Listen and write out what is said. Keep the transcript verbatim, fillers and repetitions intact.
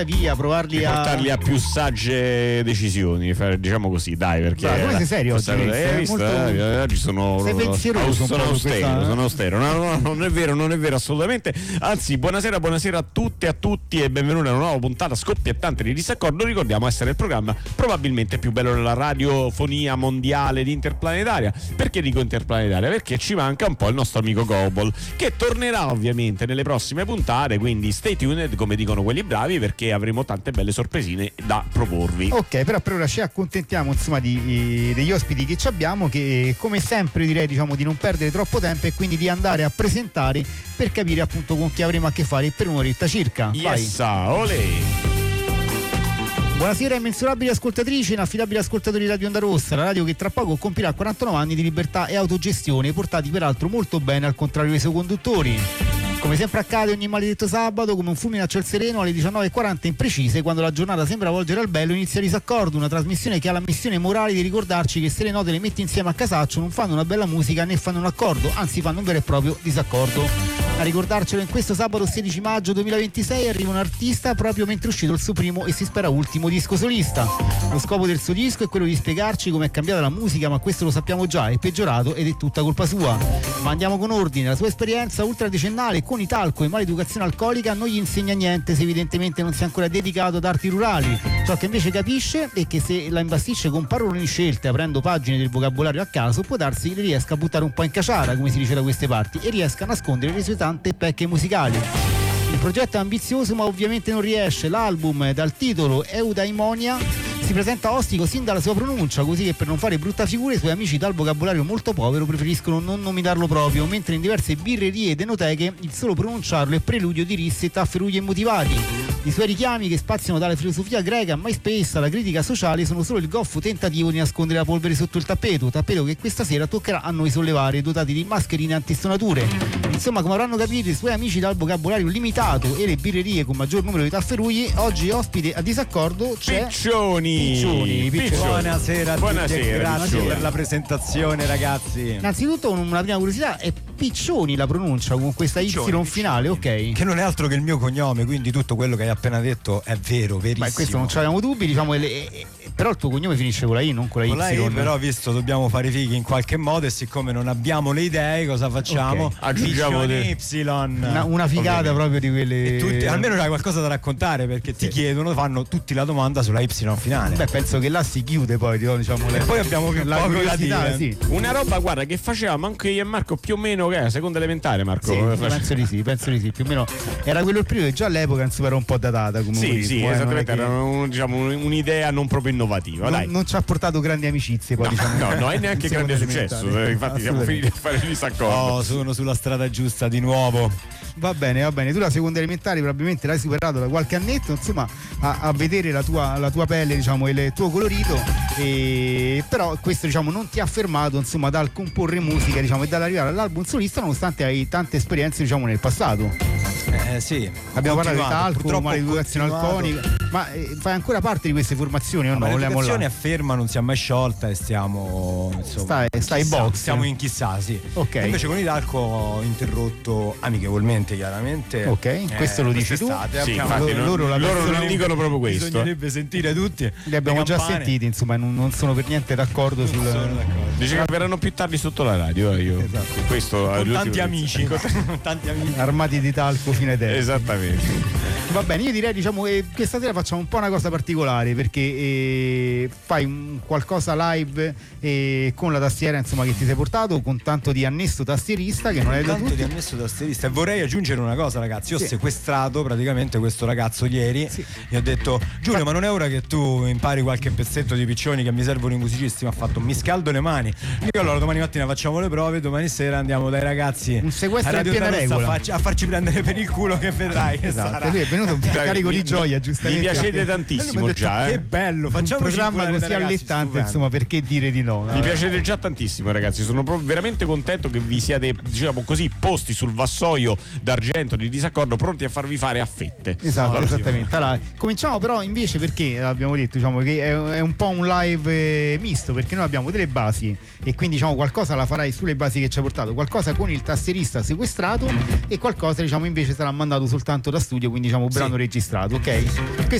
via, provarli a portarli a più sagge decisioni, diciamo così, dai, perché Dai, come sei serio oggi? hai visto? Molto... Eh, oggi sono sei pensieroso, sono austero, questa... sono austero. No, no, non è vero, non è vero assolutamente. Anzi, buonasera, buonasera a tutte e a tutti e benvenuti a una nuova puntata scoppiettante di Disaccordo. Ricordiamo essere il programma probabilmente più bello della radiofonia mondiale di Interplanetaria. Perché dico Interplanetaria? Perché ci manca un po' il nostro amico Gobble, che tornerà ovviamente nelle prossime puntate, quindi stay tuned, come dicono quelli bravi, perché avremo tante belle sorpresine da proporvi. Ok, però per ora ci accontentiamo insomma di, degli ospiti che ci abbiamo, che come sempre direi diciamo di non perdere troppo tempo e quindi di andare a presentare per capire appunto con chi avremo a che fare per un'oretta circa. Yes, olè. Buonasera immensurabili ascoltatrici, inaffidabili ascoltatori di Radio Onda Rossa, la radio che tra poco compirà quarantanove anni di libertà e autogestione, portati peraltro molto bene al contrario dei suoi conduttori. Come sempre accade ogni maledetto sabato, come un fulmine a ciel sereno, alle diciannove e quaranta imprecise, quando la giornata sembra volgere al bello, inizia Disaccordo, una trasmissione che ha la missione morale di ricordarci che se le note le metti insieme a casaccio non fanno una bella musica né fanno un accordo, anzi fanno un vero e proprio disaccordo. A ricordarcelo in questo sabato sedici maggio duemilaventisei arriva un artista proprio mentre è uscito il suo primo e si spera ultimo disco solista. Lo scopo del suo disco è quello di spiegarci come è cambiata la musica, ma questo lo sappiamo già, è peggiorato ed è tutta colpa sua. Ma andiamo con ordine, la sua esperienza ultradecennale con Italco e maleducazione alcolica non gli insegna niente se evidentemente non si è ancora dedicato ad arti rurali. Ciò che invece capisce è che se la imbastisce con parole scelte, aprendo pagine del vocabolario a caso, può darsi che riesca a buttare un po' in caciara, come si dice da queste parti, e riesca a nascondere le sue tante pecche musicali. Il progetto è ambizioso ma ovviamente non riesce. L'album dal titolo Eudaimonia si presenta ostico sin dalla sua pronuncia, così che per non fare brutta figura i suoi amici dal vocabolario molto povero preferiscono non nominarlo proprio, mentre in diverse birrerie ed enoteche il solo pronunciarlo è preludio di risse e tafferugli immotivati. I suoi richiami, che spaziano dalla filosofia greca mai spessa alla critica sociale, sono solo il goffo tentativo di nascondere la polvere sotto il tappeto, tappeto che questa sera toccherà a noi sollevare, dotati di mascherine antistonature. Insomma, come avranno capito i suoi amici dal vocabolario limitato e le birrerie con maggior numero di tafferugli, oggi ospite a Disaccordo c'è Piccioni. Piccioni, Piccioni. Buonasera a tutti, Buonasera, grazie Piccioni. per la presentazione, ragazzi. Innanzitutto una prima curiosità, è Piccioni la pronuncia con questa Piccioni, Y finale, ok? Che non è altro che il mio cognome, quindi tutto quello che hai appena detto è vero, verissimo. Beh, questo non ci avevamo dubbi, diciamo, e, e, però il tuo cognome finisce con la I, non con la Y. Con la I, però visto dobbiamo fare i fighi in qualche modo, e siccome non abbiamo le idee, cosa facciamo? Ok. Aggiungiamo Piccioni de- Y. Una, una figata Ovviamente. proprio di quelle. E tutti, almeno c'hai qualcosa da raccontare, perché ti Sì. chiedono, fanno tutti la domanda sulla Y finale. Beh, penso che là si chiude poi, diciamo. Le... E poi abbiamo più la poco da curiosità, dire. sì. Una roba, guarda, che facevamo anche io e Marco più o meno, che era seconda elementare, Marco. Sì, Face- penso di sì, penso di sì, più o meno era quello il periodo e già all'epoca insomma era un po' datata come Sì, ritmo, sì, eh, non è esattamente, che- era un- diciamo, un- un'idea non proprio innovativa, non, dai. non ci ha portato grandi amicizie poi, No, diciamo. no, no, è neanche in grande seconda successo, elementare. eh, infatti siamo Assolutamente. finiti a fare il disaccordo. Oh, sono sulla strada giusta di nuovo. Va bene, va bene, tu la seconda elementare probabilmente l'hai superato da qualche annetto, insomma, a, a vedere la tua, la tua pelle, diciamo, e il tuo colorito, e però questo, diciamo, non ti ha fermato, insomma, dal comporre musica, diciamo, e dall'arrivare all'album solista, nonostante hai tante esperienze, diciamo, nel passato. Eh sì, Abbiamo parlato di continuato, talco, purtroppo ho maleducazione continuato. alconica, ma eh, fai ancora parte di queste formazioni o no? La Vogliamo maleducazione là? è ferma, non si è mai sciolta e stiamo insomma, Stai- stai chissà, box. stiamo in chissà, sì. Ok. Invece con Italco ho interrotto amichevolmente, chiaramente. Ok, questo lo dici tu? quest'estate Sì, abbiamo- infatti, loro- non- loro la loro persona- non dicono proprio questo. Bisognerebbe sentire tutti. Li abbiamo le già campane. sentiti, insomma, non, non sono per niente d'accordo sul. Sono d'accordo. Dice che verranno più tardi sotto la radio, eh, io. Esatto. Questo Con l'ultimo tanti che- amici. Con tanti amici. Armati di talco fine terra. Esattamente. Va bene, io direi, diciamo, eh, questa sera facciamo un po' una cosa particolare perché eh, fai un qualcosa live eh, con la tastiera, insomma, che ti sei portato, con tanto di annesso tastierista che non è da Tanto tutti. di ammesso tastierista. E vorrei aggiungere una cosa, ragazzi. Io Sì. ho sequestrato praticamente questo ragazzo ieri. Sì. Gli ho detto: Giulio, ma non è ora che tu impari qualche pezzetto di Piccioni, che mi servono i musicisti? Mi ha fatto: mi scaldo le mani. Io allora domani mattina facciamo le prove, domani sera andiamo dai ragazzi Un sequestro a in Radio piena Onda Rossa regola. a, farci, a farci prendere per il culo, che vedrai che Esatto, sarà. lui è venuto Dai, carico mi- di gioia, mi giustamente. piacete E tantissimo lui mi ha detto, già, che eh. bello, Un facciamo programma così allettante, insomma, perché dire di no? Mi piacete già tantissimo, ragazzi. Sono proprio veramente contento che vi siate, diciamo così, posti sul vassoio d'argento di Disaccordo, pronti a farvi fare a fette. Esatto, Allora, esattamente. Allora, cominciamo però invece perché abbiamo detto, diciamo, che è, è un po' un live eh, misto, perché noi abbiamo delle basi e quindi, diciamo, qualcosa la farai sulle basi che ci hai portato, qualcosa con il tastierista sequestrato e qualcosa, diciamo, invece sarà mandato soltanto da studio, quindi, diciamo, brano Sì. registrato, ok? Questo